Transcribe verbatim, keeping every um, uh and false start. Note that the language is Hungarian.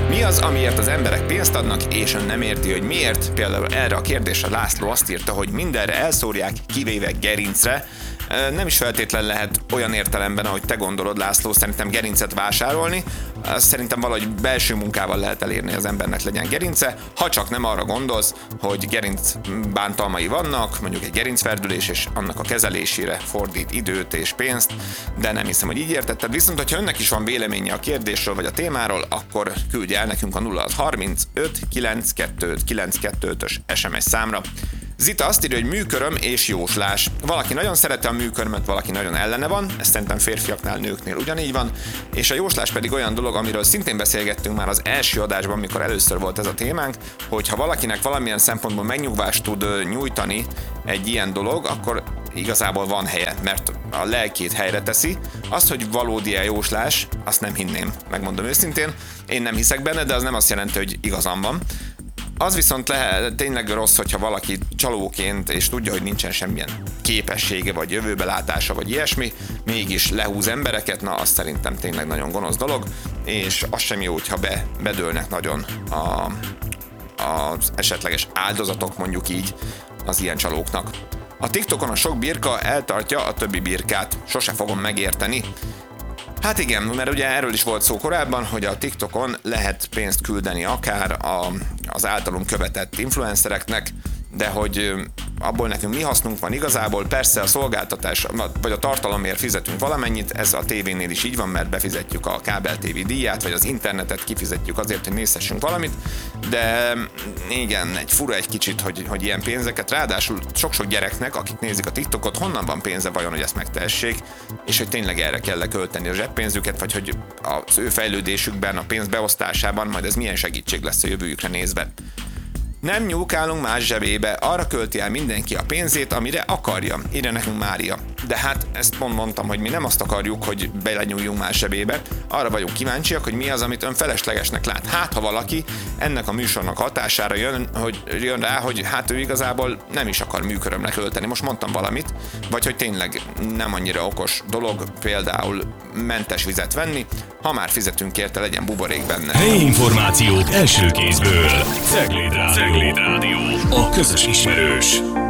Mi az, amiért az emberek pénzt adnak, és ön nem érti, hogy miért? Például erre a kérdésre László azt írta, hogy mindenre elszórják, kivéve gerincre. Nem is feltétlen lehet olyan értelemben, ahogy te gondolod, László, szerintem gerincet vásárolni. Szerintem valahogy belső munkával lehet elérni, az embernek legyen gerince, ha csak nem arra gondolsz, hogy gerinc bántalmai vannak, mondjuk egy gerincferdülés, és annak a kezelésére fordít időt és pénzt, de nem hiszem, hogy így értetted. Viszont, hogyha önnek is van véleménye a kérdésről vagy a témáról, akkor küldje el nekünk a nulla harmincöt kilencvenkettő kilencvenkettő-ös es em es számra. Zita azt írja, hogy műköröm és jóslás. Valaki nagyon szereti a műkörömet, valaki nagyon ellene van, ez szerintem férfiaknál, nőknél ugyanígy van, és a jóslás pedig olyan dolog, amiről szintén beszélgettünk már az első adásban, amikor először volt ez a témánk, hogy ha valakinek valamilyen szempontból megnyugvást tud nyújtani egy ilyen dolog, akkor igazából van helye, mert a lelkét helyre teszi. Azt, hogy valódi-e jóslás, azt nem hinném, megmondom őszintén. Én nem hiszek benne, de az nem azt jelenti, hogy igazam van. Az viszont lehet tényleg rossz, hogyha valaki csalóként, és tudja, hogy nincsen semmilyen képessége, vagy jövőbelátása, vagy ilyesmi, mégis lehúz embereket, na azt szerintem tényleg nagyon gonosz dolog, és az sem jó, hogyha be, bedőlnek nagyon a, az esetleges áldozatok, mondjuk így, az ilyen csalóknak. A TikTokon a sok birka eltartja a többi birkát, sose fogom megérteni. Hát igen, mert ugye erről is volt szó korábban, hogy a TikTokon lehet pénzt küldeni akár a, az általunk követett influencereknek, de hogy abból nekünk mi hasznunk van igazából, persze a szolgáltatás, vagy a tartalomért fizetünk valamennyit, ez a tévénél is így van, mert befizetjük a kábel té vé díját, vagy az internetet kifizetjük azért, hogy nézhessünk valamit, de igen, egy fura egy kicsit, hogy, hogy ilyen pénzeket, ráadásul sok-sok gyereknek, akik nézik a TikTokot, honnan van pénze vajon, hogy ezt megtehessék, és hogy tényleg erre kell költeni a zseppénzüket, vagy hogy az ő fejlődésükben, a pénz beosztásában majd ez milyen segítség lesz a jövőjükre nézve. Nem nyúlkálunk más zsebébe, arra költi el mindenki a pénzét, amire akarja, írja nekünk Mária. De hát ezt pont mondtam, hogy mi nem azt akarjuk, hogy belenyúljunk más zsebébe, arra vagyunk kíváncsiak, hogy mi az, amit ön feleslegesnek lát. Hát, ha valaki ennek a műsornak hatására jön, hogy jön rá, hogy hát ő igazából nem is akar műkörömre költeni, most mondtam valamit, vagy hogy tényleg nem annyira okos dolog, például mentes vizet venni, ha már fizetünk érte, legyen buborék benne. Helyi információk első kézből. Cegléd Rádió. A közös ismerős.